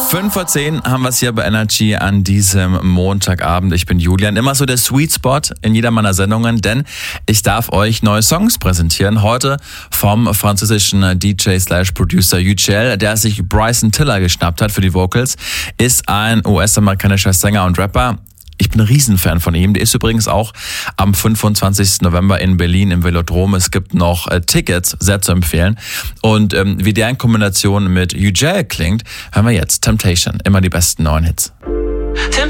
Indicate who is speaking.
Speaker 1: 5:10 haben wir es hier bei Energy an diesem Montagabend. Ich bin Julian. Immer so der Sweet Spot in jeder meiner Sendungen, denn ich darf euch neue Songs präsentieren. Heute vom französischen DJ/Producer UGL, der sich Bryson Tiller geschnappt hat für die Vocals, ist ein US-amerikanischer Sänger und Rapper. Ich bin ein Riesenfan von ihm. Der ist übrigens auch am 25. November in Berlin im Velodrom. Es gibt noch Tickets, sehr zu empfehlen. Und wie der in Kombination mit UGL klingt, hören wir jetzt Temptation. Immer die besten neuen Hits.